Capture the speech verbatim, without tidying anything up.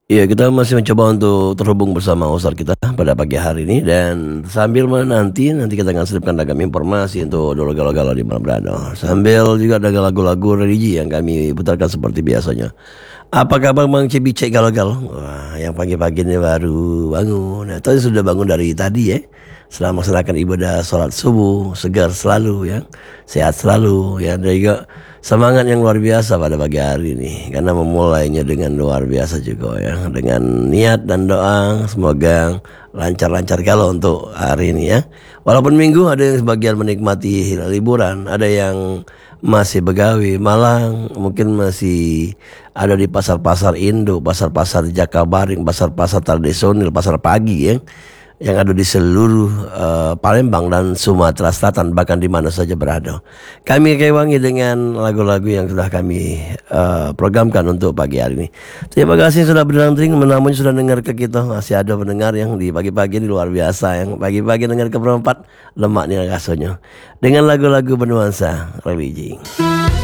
Iya, kita masih mencoba untuk terhubung bersama Ustadz kita pada pagi hari ini dan sambil menanti nanti kita akan selipkan ragam informasi untuk dolo galau-galau di malam Rado. Sambil juga ada lagu-lagu religi yang kami putarkan seperti biasanya. Apa kabar Bang Cibicek galau-galau? Wah, yang pagi-pagi ini baru bangun. Atau sudah bangun dari tadi ya. Setelah melaksanakan ibadah sholat subuh, segar selalu ya, sehat selalu ya, dan juga semangat yang luar biasa pada pagi hari ini karena memulainya dengan luar biasa juga ya, dengan niat dan doa semoga lancar-lancar kalau untuk hari ini ya. Walaupun minggu ada yang sebagian menikmati liburan, ada yang masih begawi, malang mungkin masih ada di pasar-pasar induk, pasar-pasar Jakabaring, pasar-pasar tradisional, pasar pagi ya, yang ada di seluruh uh, Palembang dan Sumatera Selatan, bahkan di mana saja berada. Kami kewangi dengan lagu-lagu yang sudah kami uh, programkan untuk pagi hari ini. Terima kasih sudah berdantring, menamun sudah dengar ke kita. Masih ada pendengar yang di pagi-pagi ini luar biasa, yang pagi-pagi dengar ke perempat lemaknya rasanya dengan lagu-lagu bernuansa religi.